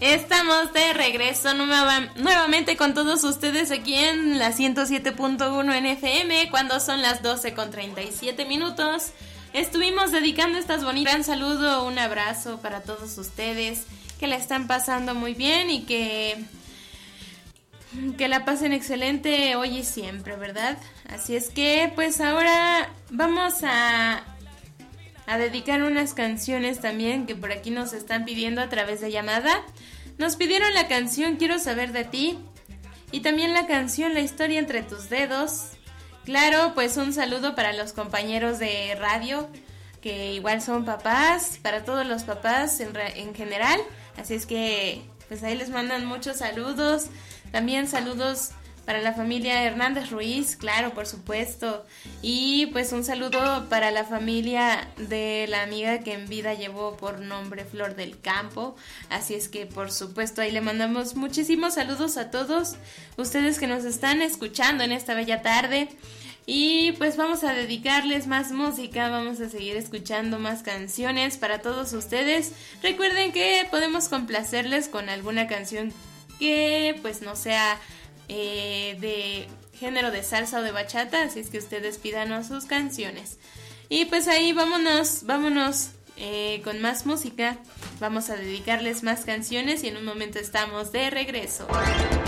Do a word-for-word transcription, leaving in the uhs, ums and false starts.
Estamos de regreso nueva, nuevamente con todos ustedes aquí en la ciento siete punto uno en F M, cuando son las doce con treinta y siete minutos. Estuvimos dedicando estas bonitas. Un saludo, un abrazo para todos ustedes que la están pasando muy bien y que, que la pasen excelente hoy y siempre, ¿verdad? Así es que pues ahora vamos a... a dedicar unas canciones también que por aquí nos están pidiendo a través de llamada. Nos pidieron la canción Quiero saber de ti y también la canción La historia entre tus dedos. Claro, pues un saludo para los compañeros de radio que igual son papás, para todos los papás en, en general. Así es que pues ahí les mandan muchos saludos. También saludos para la familia Hernández Ruiz, claro, por supuesto. Y pues un saludo para la familia de la amiga que en vida llevó por nombre Flor del Campo. Así es que por supuesto ahí le mandamos muchísimos saludos a todos ustedes que nos están escuchando en esta bella tarde. Y pues vamos a dedicarles más música, vamos a seguir escuchando más canciones para todos ustedes. Recuerden que podemos complacerles con alguna canción que pues no sea... Eh, de género de salsa o de bachata, así es que ustedes pídanos sus canciones. Y pues ahí vámonos, vámonos eh, con más música. Vamos a dedicarles más canciones y en un momento estamos de regreso.